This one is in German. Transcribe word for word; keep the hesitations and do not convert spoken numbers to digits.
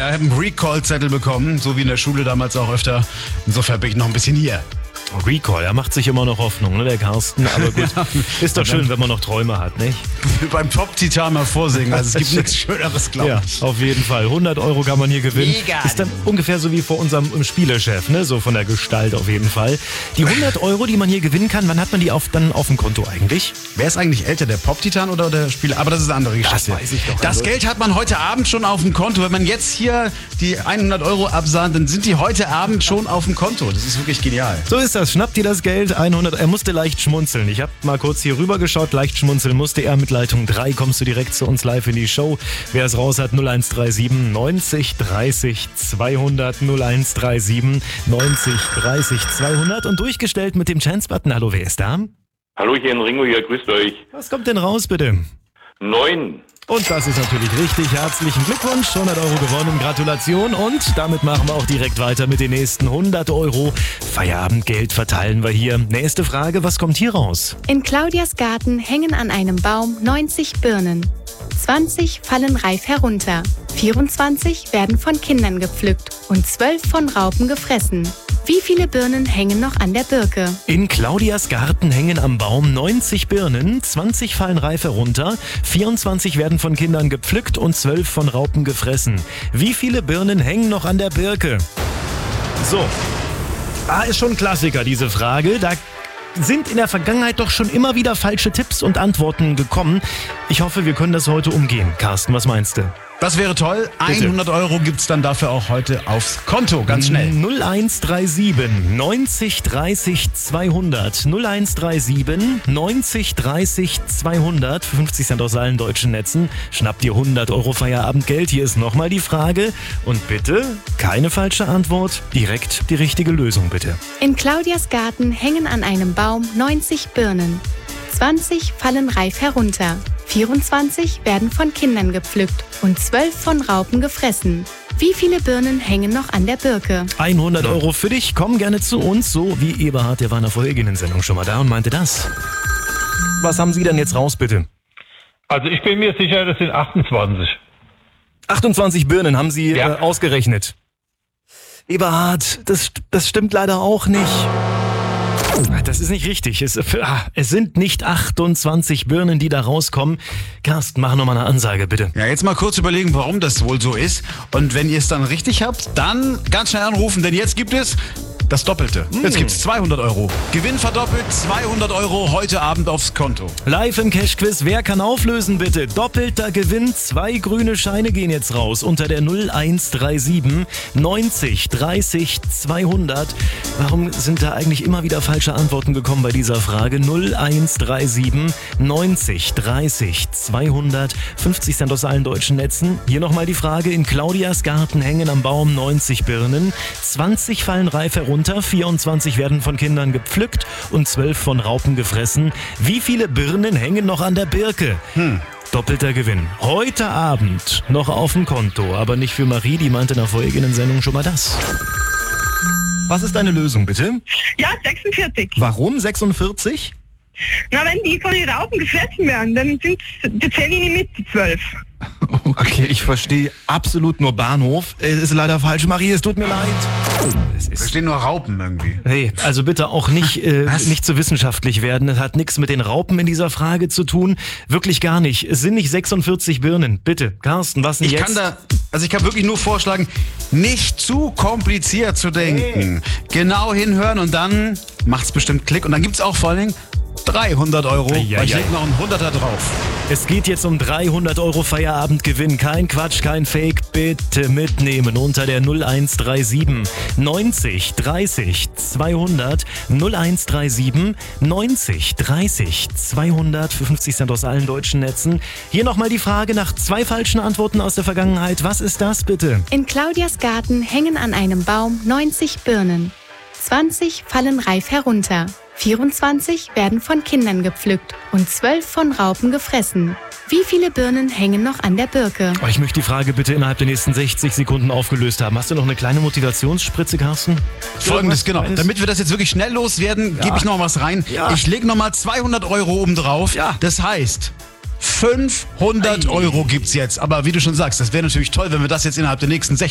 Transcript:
ich habe einen Recall-Zettel bekommen, so wie in der Schule damals auch öfter. Insofern bin ich noch ein bisschen hier. Recall, er macht sich immer noch Hoffnung, ne, der Carsten. Aber gut, ja, ist doch schön, wenn man noch Träume hat, nicht? Beim Top-Titan mal vorsingen, also es gibt nichts Schöneres, glaube ja, ich. Auf jeden Fall. hundert Euro kann man hier gewinnen. Mega. Ist dann ungefähr so wie vor unserem Spielechef, ne? So von der Gestalt auf jeden Fall. Die hundert Euro, die man hier gewinnen kann, wann hat man die auf, dann auf dem Konto eigentlich? Wer ist eigentlich älter, der Pop-Titan oder der Spieler? Aber das ist eine andere Geschichte. Das weiß ich doch. Das also. Geld hat man heute Abend schon auf dem Konto. Wenn man jetzt hier die hundert Euro absahnt, dann sind die heute Abend schon auf dem Konto. Das ist wirklich genial. So ist das. Schnappt dir das Geld. hundert. Er musste leicht schmunzeln. Ich habe mal kurz hier rüber geschaut. Leicht schmunzeln musste er. Mit Leitung drei kommst du direkt zu uns live in die Show. Wer es raus hat, null eins drei sieben neunzig dreißig zweihundert null eins drei sieben neunzig dreißig zweihundert und durchgestellt mit dem Chance-Button. Hallo, wer ist da? Hallo, hier in Ringo, hier, grüßt euch. Was kommt denn raus, bitte? Neun. Und das ist natürlich richtig. Herzlichen Glückwunsch. hundert Euro gewonnen. Gratulation. Und damit machen wir auch direkt weiter mit den nächsten hundert Euro. Feierabendgeld verteilen wir hier. Nächste Frage. Was kommt hier raus? In Claudias Garten hängen an einem Baum neunzig Birnen. zwanzig fallen reif herunter. vierundzwanzig werden von Kindern gepflückt und zwölf von Raupen gefressen. Wie viele Birnen hängen noch an der Birke? In Claudias Garten hängen am Baum neunzig Birnen, zwanzig fallen reif herunter, vierundzwanzig werden von Kindern gepflückt und zwölf von Raupen gefressen. Wie viele Birnen hängen noch an der Birke? So, ah, ist schon ein Klassiker, diese Frage. Da sind in der Vergangenheit doch schon immer wieder falsche Tipps und Antworten gekommen. Ich hoffe, wir können das heute umgehen. Carsten, was meinst du? Das wäre toll. Bitte. hundert Euro gibt's dann dafür auch heute aufs Konto. Ganz schnell. null eins drei sieben neunzig dreißig zweihundert null eins drei sieben neunzig dreißig zweihundert für fünfzig Cent aus allen deutschen Netzen. Schnapp dir hundert Euro Feierabendgeld. Hier ist nochmal die Frage. Und bitte, keine falsche Antwort, direkt die richtige Lösung, bitte. In Claudias Garten hängen an einem Baum neunzig Birnen. zwanzig fallen reif herunter. vierundzwanzig werden von Kindern gepflückt und zwölf von Raupen gefressen. Wie viele Birnen hängen noch an der Birke? hundert Euro für dich. Komm gerne zu uns, so wie Eberhard, der war in der vorhergehenden Sendung schon mal da und meinte das. Was haben Sie denn jetzt raus, bitte? Also ich bin mir sicher, das sind achtundzwanzig. achtundzwanzig Birnen haben Sie Ja. äh, ausgerechnet. Eberhard, das, das stimmt leider auch nicht. Das ist nicht richtig. Es, ah, es sind nicht achtundzwanzig Birnen, die da rauskommen. Carsten, mach nochmal eine Ansage, bitte. Ja, jetzt mal kurz überlegen, warum das wohl so ist. Und wenn ihr es dann richtig habt, dann ganz schnell anrufen, denn jetzt gibt es das Doppelte. Jetzt gibt's zweihundert Euro. Gewinn verdoppelt, zweihundert Euro heute Abend aufs Konto. Live im Cash-Quiz. Wer kann auflösen, bitte? Doppelter Gewinn. Zwei grüne Scheine gehen jetzt raus unter der null eins drei sieben neunzig dreißig zweihundert. Warum sind da eigentlich immer wieder falsche Antworten gekommen bei dieser Frage? null eins drei sieben neunzig dreißig zweihundert. fünfzig Cent aus allen deutschen Netzen. Hier nochmal die Frage. In Claudias Garten hängen am Baum neunzig Birnen. zwanzig fallen reif herunter. vierundzwanzig werden von Kindern gepflückt und zwölf von Raupen gefressen. Wie viele Birnen hängen noch an der Birke? Hm. Doppelter Gewinn. Heute Abend noch auf dem Konto, aber nicht für Marie, die meinte in der vorhergehenden Sendung schon mal das. Was ist deine Lösung, bitte? Ja, sechsundvierzig. Warum sechsundvierzig? Na, wenn die von den Raupen gefressen werden, dann sind die zählen die mit, die zwölf. Okay, ich verstehe absolut nur Bahnhof. Es ist leider falsch, Marie, es tut mir leid. Es Da ist stehen nur Raupen irgendwie. Hey, also bitte auch nicht, äh, Was? nicht zu wissenschaftlich werden. Das hat nichts mit den Raupen in dieser Frage zu tun. Wirklich gar nicht. Es sind nicht sechsundvierzig Birnen. Bitte, Carsten, was denn Ich jetzt? kann da, also ich kann wirklich nur vorschlagen, nicht zu kompliziert zu denken. Genau hinhören und dann macht's bestimmt Klick. Und dann gibt's auch vor allen Dingen dreihundert Euro. Ei, ei, weil ich ei. leg noch einen Hunderter drauf. Es geht jetzt um dreihundert Euro Feierabendgewinn. Kein Quatsch, kein Fake. Bitte mitnehmen unter der null eins drei sieben neunzig dreißig zweihundert null eins drei sieben neunzig dreißig zweihundert für fünfzig Cent aus allen deutschen Netzen. Hier nochmal die Frage nach zwei falschen Antworten aus der Vergangenheit. Was ist das bitte? In Claudias Garten hängen an einem Baum neunzig Birnen. zwanzig fallen reif herunter. vierundzwanzig werden von Kindern gepflückt und zwölf von Raupen gefressen. Wie viele Birnen hängen noch an der Birke? Oh, ich möchte die Frage bitte innerhalb der nächsten sechzig Sekunden aufgelöst haben. Hast du noch eine kleine Motivationsspritze, Carsten? Folgendes, genau. Kleines? Damit wir das jetzt wirklich schnell loswerden, gebe ich noch was rein. Ja. Ich lege noch mal zweihundert Euro oben drauf. Ja. Das heißt, fünfhundert Ei. Euro gibt's jetzt. Aber wie du schon sagst, das wäre natürlich toll, wenn wir das jetzt innerhalb der nächsten sechzig